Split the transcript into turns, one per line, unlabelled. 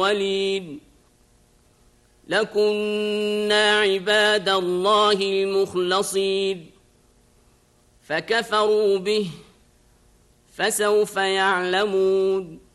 الأولين لكنا عباد الله المخلصين فكفروا به فسوف يعلمون